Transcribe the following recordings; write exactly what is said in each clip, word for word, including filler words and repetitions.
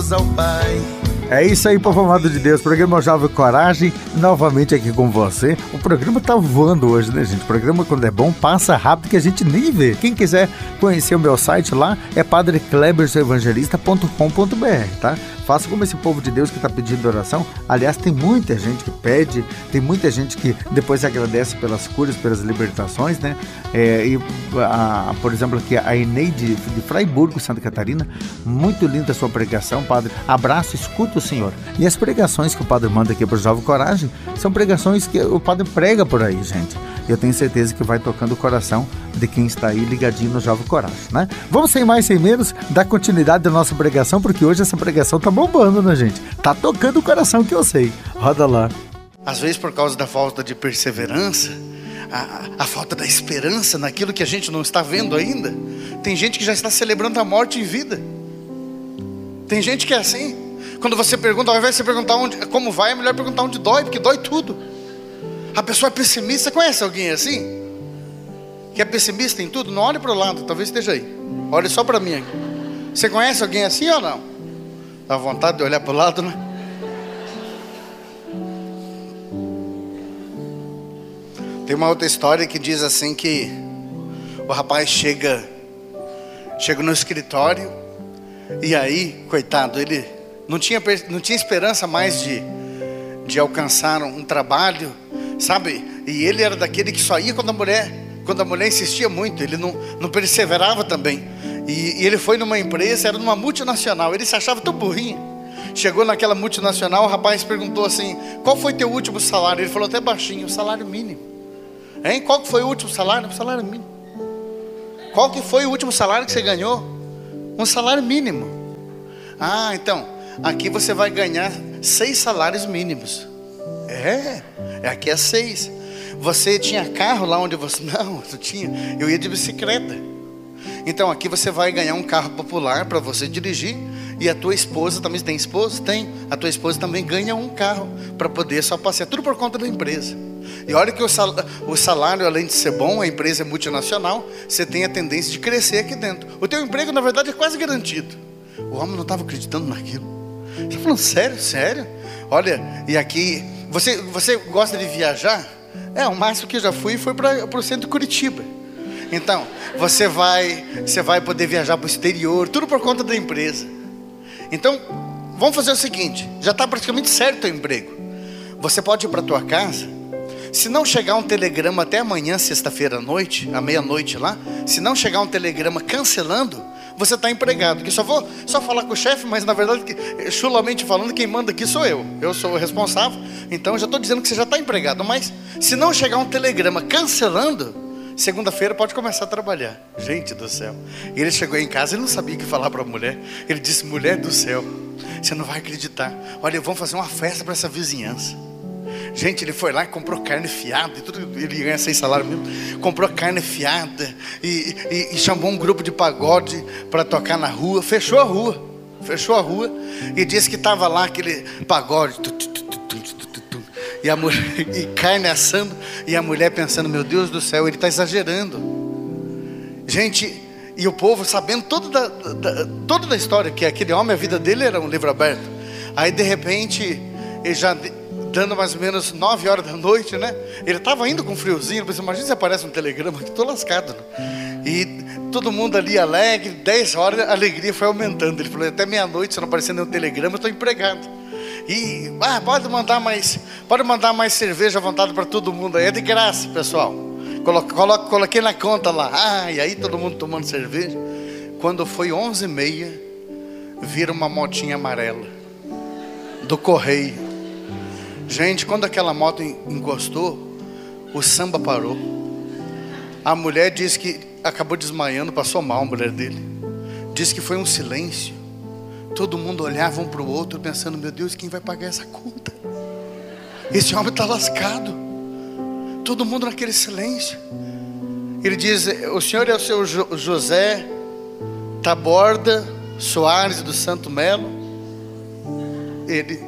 Clamamos ao Pai. É isso aí, povo amado de Deus. Programa Jovem Coragem, novamente aqui com você. O programa tá voando hoje, né, gente? O programa, quando é bom, passa rápido que a gente nem vê. Quem quiser conhecer o meu site lá, é padre kleberson evangelista ponto com ponto b r, tá? Faça como esse povo de Deus que está pedindo oração. Aliás, tem muita gente que pede, tem muita gente que depois agradece pelas curas, pelas libertações, né? É, e, a, por exemplo, aqui a Eneide de Fraiburgo, Santa Catarina, muito linda a sua pregação, padre. Abraço, escuta o Senhor. E as pregações que o padre manda aqui para o Jovem Coragem são pregações que o padre prega por aí, gente. Eu tenho certeza que vai tocando o coração de quem está aí ligadinho no Jovem Coragem, né? Vamos sem mais, sem menos, dar continuidade da nossa pregação, porque hoje essa pregação tá bombando, né, gente? Tá tocando o coração, que eu sei. Roda lá. Às vezes, por causa da falta de perseverança, a, a falta da esperança naquilo que a gente não está vendo ainda, tem gente que já está celebrando a morte em vida. Tem gente que é assim. Quando você pergunta, ao invés de você perguntar onde, como vai, é melhor perguntar onde dói, porque dói tudo. A pessoa é pessimista. Conhece alguém assim? Que é pessimista em tudo? Não olhe para o lado, talvez esteja aí. Olhe só para mim. Você conhece alguém assim ou não? Dá vontade de olhar para o lado, né? Tem uma outra história que diz assim que o rapaz chega, chega no escritório e aí, coitado, ele não tinha, não tinha esperança mais de, de alcançar um trabalho, sabe? E ele era daquele que só ia quando a mulher, quando a mulher insistia muito. Ele não, não perseverava também. E, e ele foi numa empresa, era numa multinacional. Ele se achava tão burrinho. Chegou naquela multinacional, o rapaz perguntou assim: qual foi teu último salário? Ele falou até baixinho: salário mínimo. Hein? Qual que foi o último salário? Um salário mínimo. Qual que foi o último salário que você ganhou? Um salário mínimo. Ah, então aqui você vai ganhar seis salários mínimos. É, aqui é seis. Você tinha carro lá onde você... Não, não tinha. Eu ia de bicicleta. Então aqui você vai ganhar um carro popular para você dirigir. E a tua esposa também tem esposa? Tem. A tua esposa também ganha um carro para poder só passear. Tudo por conta da empresa. E olha que o salário, o salário, além de ser bom, a empresa é multinacional, você tem a tendência de crescer aqui dentro. O teu emprego, na verdade, é quase garantido. O homem não estava acreditando naquilo. Você está falando sério? Sério? Olha, e aqui... Você, você gosta de viajar? É, o máximo que eu já fui foi para o centro de Curitiba. Então, você vai, você vai poder viajar para o exterior, tudo por conta da empresa. Então, vamos fazer o seguinte: já está praticamente certo o emprego. Você pode ir para a tua casa. Se não chegar um telegrama até amanhã, sexta-feira à noite, à meia-noite lá, se não chegar um telegrama cancelando, você está empregado. Que só vou só falar com o chefe, mas na verdade, chulamente falando, quem manda aqui sou eu. Eu sou o responsável. Então eu já estou dizendo que você já está empregado. Mas se não chegar um telegrama cancelando, segunda-feira pode começar a trabalhar. Gente do céu. Ele chegou em casa, ele não sabia o que falar para a mulher. Ele disse: mulher do céu, você não vai acreditar. Olha, vamos fazer uma festa para essa vizinhança. Gente, ele foi lá e comprou carne fiada e tudo, ele ganha seis salários mesmo. Comprou carne fiada e, e, e chamou um grupo de pagode para tocar na rua. Fechou a rua, fechou a rua e disse que estava lá aquele pagode tu, tu, tu, tu, tu, tu, tu, tu, e, a mulher, e carne assando. E a mulher pensando: meu Deus do céu, ele está exagerando. Gente, e o povo sabendo toda da, da, toda da história, que aquele homem, a vida dele era um livro aberto. Aí de repente, ele já... dando mais ou menos nove horas da noite, né? Ele estava indo com friozinho. Pensei: imagina se aparece um telegrama aqui, estou lascado, né? E todo mundo ali alegre. Dez horas, a alegria foi aumentando. Ele falou: até meia-noite, se não aparecer nenhum telegrama, eu estou empregado. E ah, pode mandar mais, pode mandar mais cerveja à vontade para todo mundo aí. É de graça, pessoal. Coloque, coloque, coloquei na conta lá. Ah, e aí todo mundo tomando cerveja. Quando foi onze e meia, vira uma motinha amarela do correio. Gente, quando aquela moto encostou, o samba parou. A mulher disse que acabou desmaiando, passou mal a mulher dele. Disse que foi um silêncio. Todo mundo olhava um para o outro pensando: meu Deus, quem vai pagar essa conta? Esse homem está lascado. Todo mundo naquele silêncio. Ele diz: o senhor é o seu jo- José Taborda Soares do Santo Melo? Ele...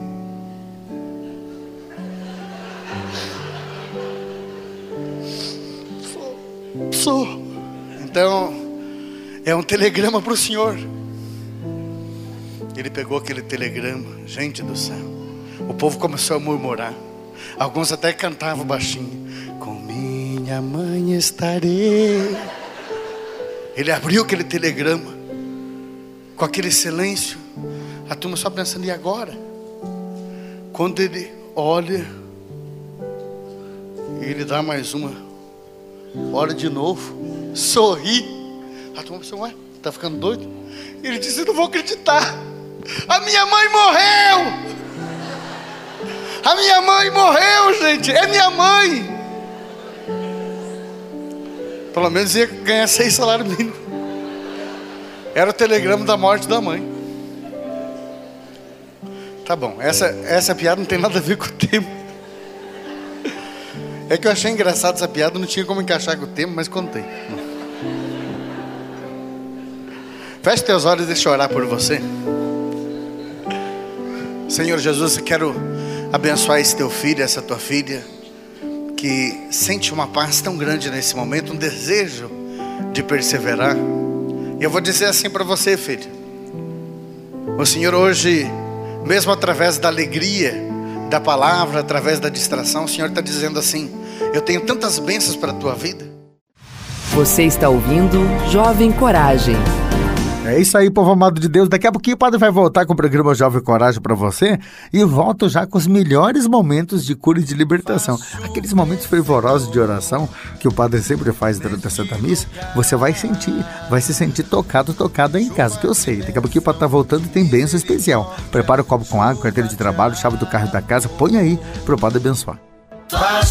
Sou. Então, é um telegrama para o senhor. Ele pegou aquele telegrama, gente do céu. O povo começou a murmurar. Alguns até cantavam baixinho. Com minha mãe estarei. Ele abriu aquele telegrama, com aquele silêncio. A turma só pensando, e agora? Quando ele olha, ele dá mais uma, olha de novo, sorri. A turma pensou, ué, tá ficando doido? Ele disse, eu não vou acreditar. A minha mãe morreu. A minha mãe morreu, gente. É minha mãe. Pelo menos ia ganhar seis salários mínimos. Era o telegrama da morte da mãe. Tá bom, essa, essa piada não tem nada a ver com o tema. É que eu achei engraçado essa piada, não tinha como encaixar com o tema, mas contei. Feche teus olhos e deixa eu orar por você. Senhor Jesus, eu quero abençoar esse teu filho, essa tua filha, que sente uma paz tão grande nesse momento, um desejo de perseverar. E eu vou dizer assim para você, filho. O Senhor hoje, mesmo através da alegria da palavra, através da distração, o Senhor está dizendo assim: eu tenho tantas bênçãos para a tua vida. Você está ouvindo Jovem Coragem. É isso aí, povo amado de Deus. Daqui a pouquinho o Padre vai voltar com o programa Jovem Coragem para você. E volto já com os melhores momentos de cura e de libertação. Aqueles momentos fervorosos de oração que o Padre sempre faz durante a Santa Missa. Você vai sentir, vai se sentir tocado, tocado aí em casa, que eu sei. Daqui a pouquinho o Padre tá voltando e tem bênção especial. Prepara o copo com água, carteira de trabalho, chave do carro da casa. Põe aí para o Padre abençoar.